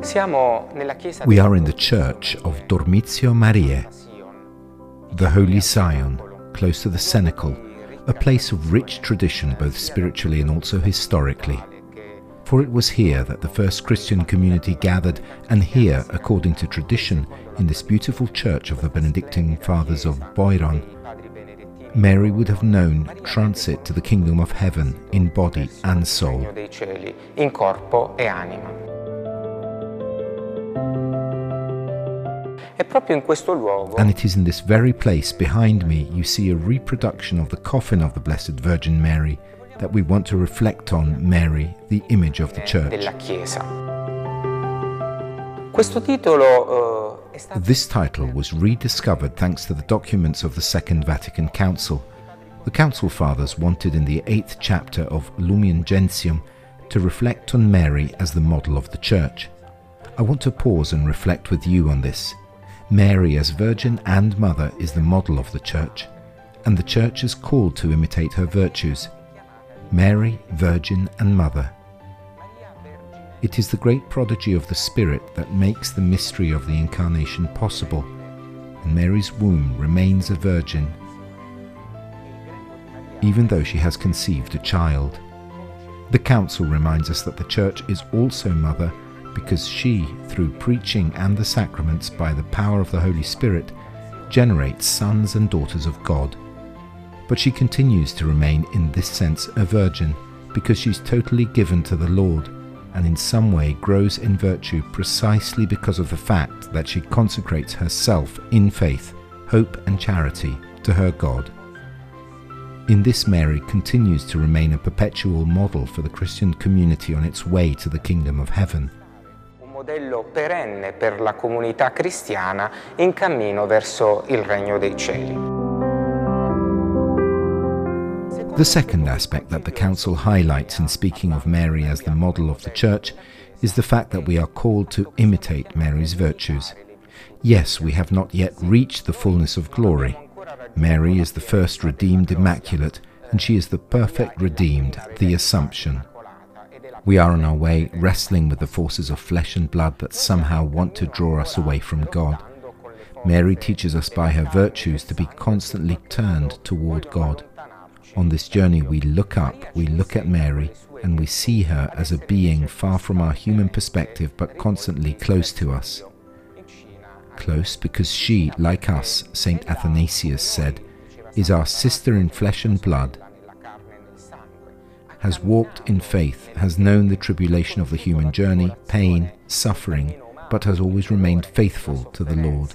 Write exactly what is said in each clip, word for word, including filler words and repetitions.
We are in the church of Dormitio Mariae, the Holy Zion, close to the Cenacle, a place of rich tradition both spiritually and also historically. For it was here that the first Christian community gathered, and here, according to tradition, in this beautiful church of the Benedictine Fathers of Boiron, Mary would have known transit to the kingdom of heaven in body and soul. And it is in this very place behind me you see a reproduction of the coffin of the Blessed Virgin Mary that we want to reflect on Mary, the image of the Church. This title was rediscovered thanks to the documents of the Second Vatican Council. The Council Fathers wanted in the eighth chapter of Lumen Gentium to reflect on Mary as the model of the Church. I want to pause and reflect with you on this. Mary as Virgin and Mother is the model of the Church, and the Church is called to imitate her virtues. Mary, Virgin and Mother. It is the great prodigy of the Spirit that makes the mystery of the Incarnation possible, and Mary's womb remains a virgin, even though she has conceived a child. The Council reminds us that the Church is also Mother because she, through preaching and the sacraments by the power of the Holy Spirit, generates sons and daughters of God. But she continues to remain in this sense a virgin because she's totally given to the Lord, and in some way grows in virtue precisely because of the fact that she consecrates herself in faith, hope and charity to her God. In this, Mary continues to remain a perpetual model for the Christian community on its way to the kingdom of heaven. Un modello perenne per la comunità cristiana in cammino verso il regno dei cieli. The second aspect that the Council highlights in speaking of Mary as the model of the Church is the fact that we are called to imitate Mary's virtues. Yes, we have not yet reached the fullness of glory. Mary is the first redeemed Immaculate, and she is the perfect redeemed, the Assumption. We are on our way wrestling with the forces of flesh and blood that somehow want to draw us away from God. Mary teaches us by her virtues to be constantly turned toward God. On this journey we look up, we look at Mary, and we see her as a being far from our human perspective but constantly close to us. Close because she, like us, Saint Athanasius said, is our sister in flesh and blood, has walked in faith, has known the tribulation of the human journey, pain, suffering, but has always remained faithful to the Lord.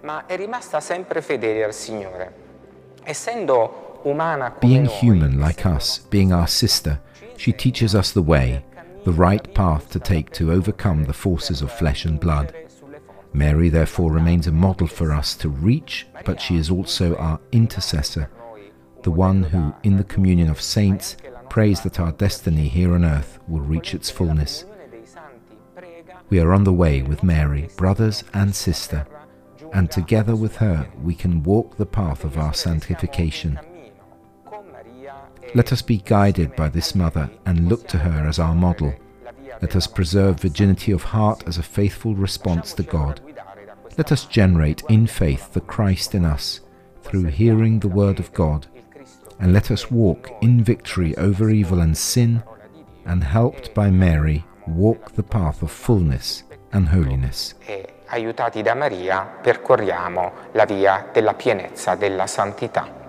Being human like us, being our sister, she teaches us the way, the right path to take to overcome the forces of flesh and blood. Mary therefore remains a model for us to reach, but she is also our intercessor, the one who, in the communion of saints, prays that our destiny here on earth will reach its fullness. We are on the way with Mary, brothers and sister, and together with her we can walk the path of our sanctification. Let us be guided by this Mother and look to her as our model. Let us preserve virginity of heart as a faithful response to God. Let us generate in faith the Christ in us through hearing the word of God, and let us walk in victory over evil and sin, and helped by Mary, walk the path of fullness and holiness. Aiutati da Maria, percorriamo la via della pienezza della santità.